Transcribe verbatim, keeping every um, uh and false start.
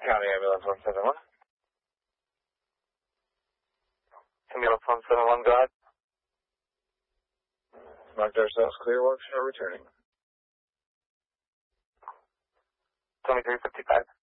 County Ambulance one seven one. Ambulance one seven one, go ahead. Marked ourselves clear, works are returning. twenty-three fifty-five.